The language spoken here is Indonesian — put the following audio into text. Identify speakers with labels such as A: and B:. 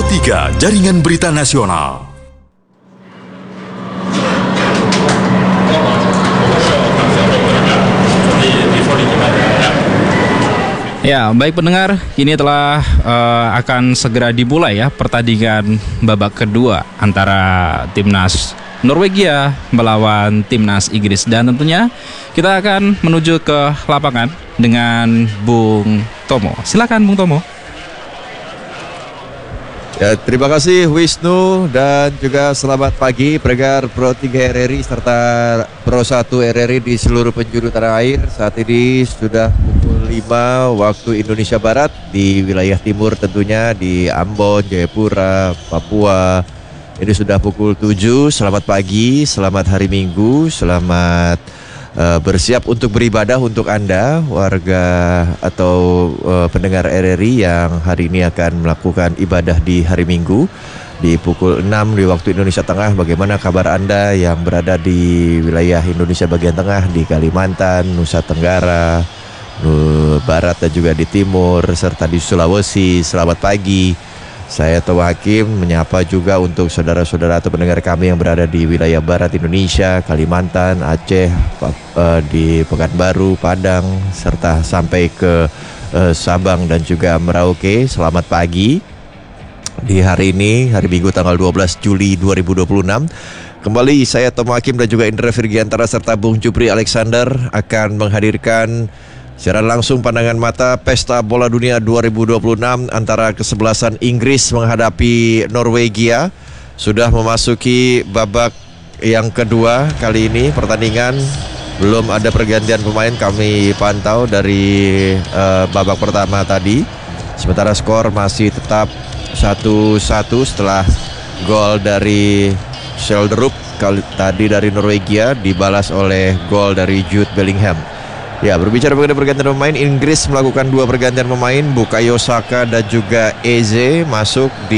A: Pro 3 Jaringan Berita Nasional.
B: Ya, baik pendengar, kini telah akan segera dimulai ya pertandingan babak kedua antara timnas Norwegia melawan timnas Inggris, dan tentunya kita akan menuju ke lapangan dengan Bung Tomo. Silakan Bung Tomo.
C: Ya, terima kasih Wisnu dan juga selamat pagi pendengar Pro 3 RRI serta Pro 1 RRI di seluruh penjuru tanah air. Saat ini sudah pukul 5 waktu Indonesia Barat di wilayah timur, tentunya di Ambon, Jayapura, Papua. Ini sudah pukul 7. Selamat pagi, selamat hari Minggu, selamat bersiap untuk beribadah untuk Anda warga atau pendengar RRI yang hari ini akan melakukan ibadah di hari Minggu di pukul 6 di waktu Indonesia Tengah. Bagaimana kabar Anda yang berada di wilayah Indonesia bagian tengah, di Kalimantan, Nusa Tenggara Barat dan juga di timur serta di Sulawesi? Selamat pagi. Saya Tomo Hakim menyapa juga untuk saudara-saudara atau pendengar kami yang berada di wilayah barat Indonesia, Kalimantan, Aceh, di Pekanbaru, Padang, serta sampai ke Sabang dan juga Merauke. Selamat pagi. Di hari ini, hari Minggu tanggal 12 Juli 2026, kembali saya Tomo Hakim dan juga Indra Virgiantara serta Bung Jupri Alexander akan menghadirkan secara langsung pandangan mata Pesta Bola Dunia 2026 antara kesebelasan Inggris menghadapi Norwegia. Sudah memasuki babak yang kedua kali ini pertandingan. Belum ada pergantian pemain kami pantau dari babak pertama tadi. Sementara skor masih tetap 1-1 setelah gol dari Schjelderup tadi dari Norwegia dibalas oleh gol dari Jude Bellingham. Ya, berbicara mengenai pergantian pemain, Inggris melakukan 2 pergantian pemain. Bukayo Saka dan juga Eze masuk di